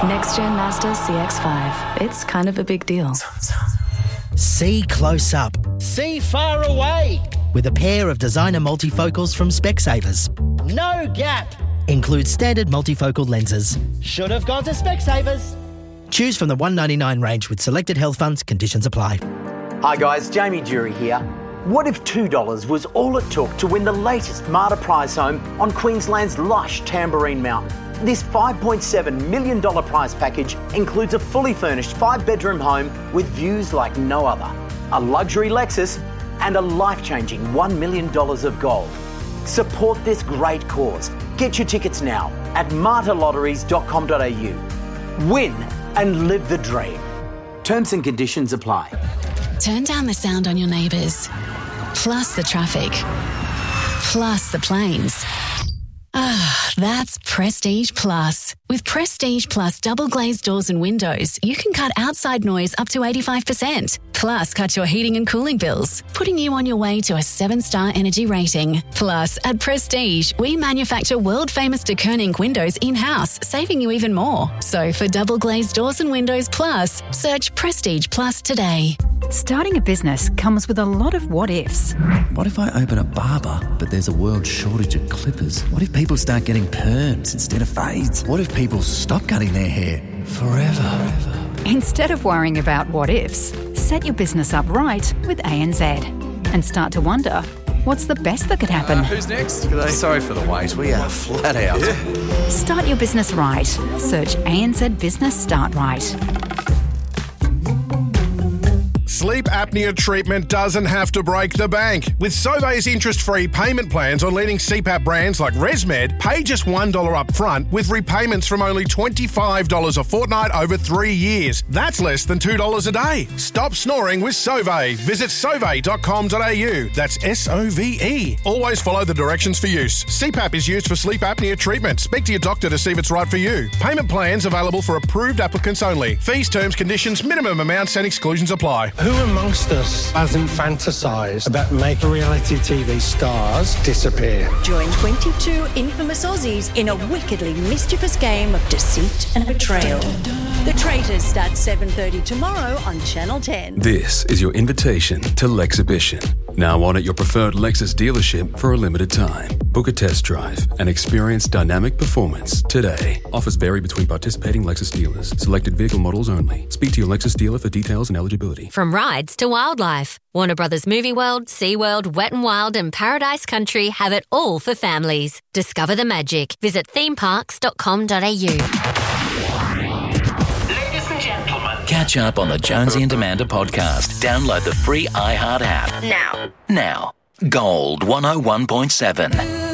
Next Gen Mazda CX-5. It's kind of a big deal. See close up. See far away. With a pair of designer multifocals from Specsavers. No gap. Includes standard multifocal lenses. Should have gone to Specsavers. Choose from the $199 range with selected health funds. Conditions apply. Hi guys, Jamie Jury here. What if $2 was all it took to win the latest Marta prize home on Queensland's lush Tamborine Mountain? This $5.7 million prize package includes a fully furnished 5-bedroom home with views like no other, a luxury Lexus and a life-changing $1 million of gold. Support this great cause. Get your tickets now at martalotteries.com.au. Win and live the dream. Terms and conditions apply. Turn down the sound on your neighbours, plus the traffic, plus the planes. Ah, that's Prestige Plus. With Prestige Plus double glazed doors and windows, you can cut outside noise up to 85%. Plus, cut your heating and cooling bills, putting you on your way to a 7-star energy rating. Plus, at Prestige, we manufacture world-famous de Koning windows in-house, saving you even more. So for double glazed doors and windows plus, search Prestige Plus today. Starting a business comes with a lot of what-ifs. What if I open a barber, but there's a world shortage of clippers? What if people start getting perms instead of fades? What if people stop cutting their hair forever? Instead of worrying about what-ifs, set your business up right with ANZ and start to wonder, what's the best that could happen? Who's next? Sorry for the wait. We are flat out. Yeah. Start your business right. Search ANZ Business Start Right. Sleep apnea treatment doesn't have to break the bank. With Sauvé's interest-free payment plans on leading CPAP brands like ResMed, pay just $1 up front with repayments from only $25 a fortnight over 3 years. That's less than $2 a day. Stop snoring with Sauvé. Visit sauve.com.au. That's SOVE. Always follow the directions for use. CPAP is used for sleep apnea treatment. Speak to your doctor to see if it's right for you. Payment plans available for approved applicants only. Fees, terms, conditions, minimum amounts and exclusions apply. Who amongst us hasn't fantasised about making reality TV stars disappear? Join 22 infamous Aussies in a wickedly mischievous game of deceit and betrayal. The Traitors starts 7:30 tomorrow on Channel 10. This is your invitation to Lexhibition. Now on at your preferred Lexus dealership for a limited time. Book a test drive and experience dynamic performance today. Offers vary between participating Lexus dealers. Selected vehicle models only. Speak to your Lexus dealer for details and eligibility. From rides to wildlife, Warner Brothers Movie World, SeaWorld, Wet n Wild and Paradise Country have it all for families. Discover the magic. Visit themeparks.com.au. Catch up on the Jonesy and Amanda podcast. Download the free iHeart app. Now. Gold 101.7.